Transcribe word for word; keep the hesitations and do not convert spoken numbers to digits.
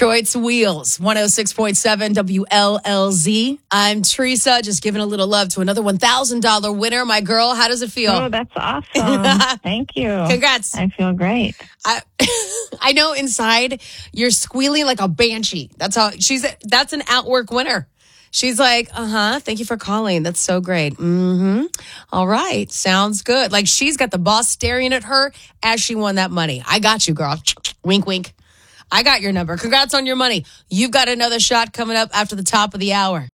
Detroit's Wheels, one oh six point seven W L L Z. I'm Teresa, just giving a little love to another one thousand dollars winner. My girl, how does it feel? Oh, that's awesome. Thank you. Congrats. I feel great. I I know inside you're squealing like a banshee. That's how she's, that's an Outwork winner. She's like, uh-huh, thank you for calling. That's so great. Mm-hmm. All right, sounds good. Like she's got the boss staring at her as she won that money. I got you, girl. Wink, wink. I got your number. Congrats on your money. You've got another shot coming up after the top of the hour.